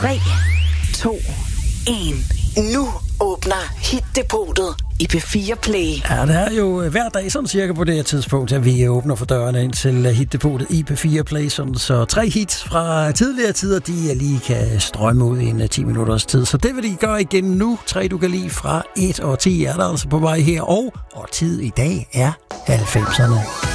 3, 2, 1. Nu åbner Hit-depotet i P4 Play. Ja, det er jo hver dag sådan cirka på det her tidspunkt, at vi åbner for dørene ind til Hit-depotet i P4 Play, sådan så 3 hits fra tidligere tider, de lige kan strømme ud i en 10 minutters tid. Så det vil de gøre igen nu. 3 du kan lide fra 1 og 10 er der altså på vej her, og tid i dag er 90'erne.